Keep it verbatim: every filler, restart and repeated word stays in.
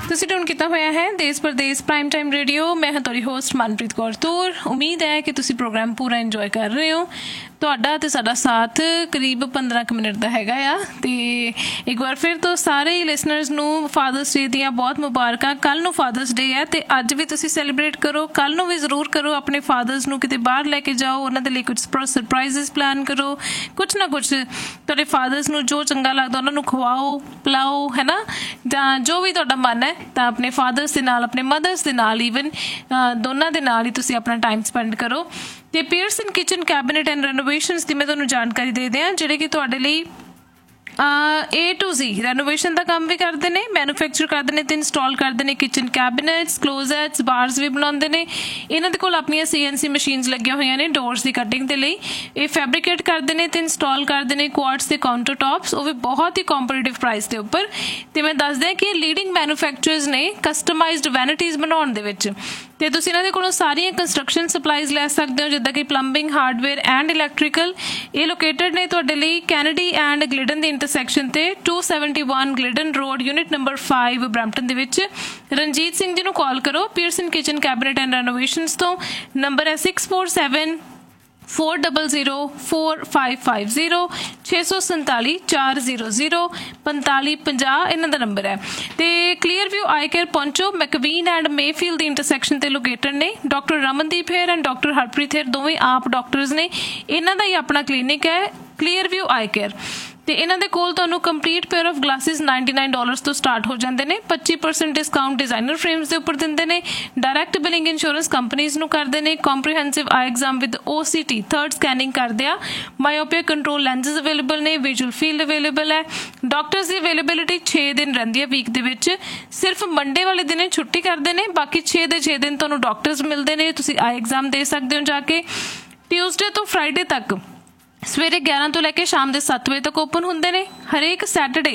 ਤੁਸੀਂ ਟਿਊਨ ਕੀਤਾ ਹੋਇਆ ਹੈ ਦੇਸ਼ ਪ੍ਰਦੇਸ਼ ਪ੍ਰਾਈਮ ਟਾਈਮ ਰੇਡੀਓ। ਮੈਂ ਹਾਂ ਤੁਹਾਡੀ ਹੋਸਟ ਮਨਪ੍ਰੀਤ ਕੌਰ ਤੂਰ। ਉਮੀਦ ਹੈ ਕਿ ਤੁਸੀਂ ਪ੍ਰੋਗਰਾਮ ਪੂਰਾ ਇੰਜੋਏ ਕਰ ਰਹੇ ਹੋ। ਤੁਹਾਡਾ ਤੇ ਸਾਡਾ ਸਾਥ ਕਰੀਬ ਪੰਦਰਾਂ ਕੁ ਮਿੰਟ ਦਾ ਹੈਗਾ ਆ। ਤੇ ਇੱਕ ਵਾਰ ਫਿਰ ਤੋਂ ਸਾਰੇ ਹੀ ਲਿਸਨਰਸ ਨੂੰ ਫਾਦਰਸ ਡੇ ਦੀਆਂ ਬਹੁਤ ਮੁਬਾਰਕਾਂ। ਕੱਲ੍ਹ ਨੂੰ ਫਾਦਰਸ ਡੇ ਹੈ ਤੇ ਅੱਜ ਵੀ ਤੁਸੀਂ ਸੈਲੀਬ੍ਰੇਟ ਕਰੋ, ਕੱਲ੍ਹ ਨੂੰ ਵੀ ਜ਼ਰੂਰ ਕਰੋ। ਆਪਣੇ ਫਾਦਰਸ ਨੂੰ ਕਿਤੇ ਬਾਹਰ ਲੈ ਕੇ ਜਾਓ, ਉਹਨਾਂ ਦੇ ਲਈ ਕੁਝ ਸਰਪ੍ਰਾਈਜ਼ਸ ਪਲਾਨ ਕਰੋ, ਕੁਛ ਨਾ ਕੁਛ ਤੁਹਾਡੇ ਫਾਦਰਸ ਨੂੰ ਜੋ ਚੰਗਾ ਲੱਗਦਾ ਉਹਨਾਂ ਨੂੰ ਖਵਾਓ ਪਿਲਾਓ, ਹੈ ਨਾ। ਜਾਂ ਜੋ ਵੀ ਤੁਹਾਡਾ ਮਨ ਹੈ ਤਾਂ ਆਪਣੇ ਫਾਦਰਸ ਦੇ ਨਾਲ, ਆਪਣੇ ਮਦਰਸ ਦੇ ਨਾਲ, ਈਵਨ ਦੋਨਾਂ ਦੇ ਨਾਲ ਹੀ ਤੁਸੀਂ ਆਪਣਾ ਟਾਈਮ ਸਪੈਂਡ ਕਰੋ। ਤੇ ਪੀਅਰਸਨ ਕਿਚਨ ਕੈਬਨਿਟ ਐਂਡ ਰੈਨੋਵੇਸ਼ਨਸ ਦੀ ਮੈਂ ਤੁਹਾਨੂੰ ਜਾਣਕਾਰੀ ਦੇ ਦਿਆਂ, ਜਿਹੜੇ ਕਿ ਤੁਹਾਡੇ ਲਈ ਏ ਟੂ ਜ਼ੀ ਰੈਨੋਵੇਸ਼ਨ ਦਾ ਕੰਮ ਵੀ ਕਰਦੇ ਨੇ, ਮੈਨੂਫੈਕਚਰ ਕਰਦੇ ਨੇ ਤੇ ਇੰਸਟਾਲ ਕਰਦੇ ਨੇ। ਕਿਚਨ ਕੈਬਨਿਟਸ, ਕਲੋਜ਼ਟਸ, ਬਾਰਸ ਵੀ ਬਣਾਉਂਦੇ ਨੇ। ਇਹਨਾਂ ਦੇ ਕੋਲ ਆਪਣੀਆਂ ਸੀ ਐਨ ਸੀ ਮਸ਼ੀਨਸ ਲੱਗੀਆਂ ਹੋਈਆਂ ਨੇ ਡੋਰਸ ਦੀ ਕਟਿੰਗ ਦੇ ਲਈ। ਇਹ ਫੈਬਰੀਕੇਟ ਕਰਦੇ ਨੇ ਤੇ ਇੰਸਟਾਲ ਕਰਦੇ ਨੇ ਕੁਆਰਟਸ ਦੇ ਕਾਊਂਟਰ ਟੌਪਸ, ਉਹ ਵੀ ਬਹੁਤ ਹੀ ਕੰਪੀਟੀਟਿਵ ਪ੍ਰਾਈਸ ਦੇ ਉੱਪਰ। ਤੇ ਮੈਂ ਦੱਸ ਦਿਆਂ ਕਿ ਇਹ ਲੀਡਿੰਗ ਮੈਨੂਫੈਕਚਰਰਸ ਨੇ ਕਸਟਮਾਈਜ਼ਡ ਵੈਨਿਟੀਜ਼ ਬਣਾਉਣ ਦੇ ਵਿੱਚ। ਤੇ ਤੁਸੀਂ ਇਹਨਾਂ ਦੇ ਕੋਲੋਂ ਸਾਰੀਆਂ ਕੰਸਟਰਕਸ਼ਨ ਸਪਲਾਈਜ਼ ਲੈ ਸਕਦੇ ਹੋ, ਜਿੱਦਾਂ ਕਿ ਪਲੰਬਿੰਗ, ਹਾਰਡਵੇਅਰ ਐਂਡ ਇਲੈਕਟ੍ਰੀਕਲ। ਇਹ ਲੋਕੇਟਡ ਨੇ ਤੁਹਾਡੇ ਲਈ ਕੈਨੇਡੀ ਐਂਡ ਗਲਿਡਨ ਦੀ ਇੰਟਰਸੈਕਸ਼ਨ ਤੇ to seventy one ਗਲਿਡਨ road, unit number five, Brampton ਦੇ ਵਿੱਚ। ਰਣਜੀਤ ਸਿੰਘ ਜੀ ਨੂੰ ਕਾਲ ਕਰੋ ਪੀਅਰਸਨ ਕਿਚਨ ਕੈਬਨਿਟ ਐਂਡ ਰੈਨੋਵੇਸ਼ਨਸ ਤੋਂ। ਨੰਬਰ ਹੈ six four seven four double zero four five five zero छे सौ संताली चार ज़ीरो ज़ीरो पंताली पंजाह इन्हां दा नंबर है। तो क्लीयर व्यू आई केयर पहुंचो, मैकवीन एंड मेफील्ड दी इंटरसैक्शन ते लोकेटेड ने। Doctor Ramandeep hair and doctor Harpreet hair दोवें आप डॉक्टर्स ने। इन्हां दा ही अपना क्लीनिक है क्लीयर व्यू आई केयर। ਤੇ ਇਹਨਾਂ ਦੇ ਕੋਲ ਤੁਹਾਨੂੰ complete pair of glasses ninety nine dollars ਤੋਂ ਸਟਾਰਟ ਹੋ ਜਾਂਦੇ ਨੇ। ਪੱਚੀ ਪਰਸੈਂਟ ਡਿਸਕਾਊਂਟ ਡਿਜ਼ਾਈਨਰ ਫਰੇਮਸ ਦੇ ਉੱਪਰ ਦਿੰਦੇ ਨੇ। ਡਾਇਰੈਕਟ ਬਿਲਿੰਗ ਇੰਸ਼ੋਰੈਂਸ ਕੰਪਨੀਜ਼ ਨੂੰ ਕਰਦੇ ਨੇ। Comprehensive I exam with O C T third scanning ਕਰਦੇ ਆ। ਮਾਇਓਪੀਆ ਕੰਟਰੋਲ ਲੈਂਸਿਸ ਅਵੇਲੇਬਲ ਨੇ। ਵਿਜ਼ੂਅਲ ਫੀਲਡ ਅਵੇਲੇਬਲ ਹੈ। ਡਾਕਟਰਸ ਦੀ ਅਵੇਲੇਬਿਲਿਟੀ ਛੇ ਦਿਨ ਰਹਿੰਦੀ ਹੈ ਵੀਕ ਦੇ ਵਿੱਚ। ਸਿਰਫ ਮੰਡੇ ਵਾਲੇ ਦਿਨ ਛੁੱਟੀ ਕਰਦੇ ਨੇ, ਬਾਕੀ ਛੇ ਦੇ ਛੇ ਦਿਨ ਤੁਹਾਨੂੰ ਡਾਕਟਰਸ ਮਿਲਦੇ ਨੇ। ਤੁਸੀਂ ਆਈ ਐਗਜ਼ਾਮ ਦੇ ਸਕਦੇ ਹੋ ਜਾ ਕੇ। ਟਿਊਜ਼ਡੇ ਤੋਂ ਫਰਾਈਡੇ ਤੱਕ ਸਵੇਰੇ ਗਿਆਰਾਂ ਤੋਂ ਲੈ ਕੇ ਸ਼ਾਮ ਦੇ ਸੱਤ ਵਜੇ ਤੱਕ ਓਪਨ ਹੁੰਦੇ ਨੇ। ਹਰੇਕ ਸੈਟਰਡੇ